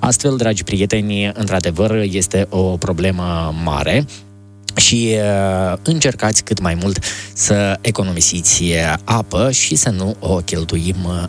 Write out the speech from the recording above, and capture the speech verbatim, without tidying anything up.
Astfel, dragi prieteni, într-adevăr, este o problemă mare și uh, încercați cât mai mult să economisiți apă și să nu o cheltuim